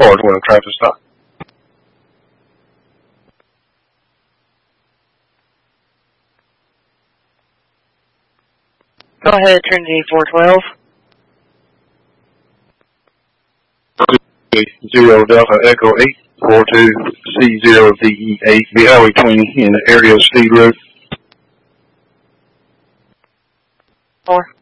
cars when a traffic stop. Go ahead, Trinity 412. 0 Delta Echo 842 C0VE8, the Highway 20 in the area of Steed Road. 4.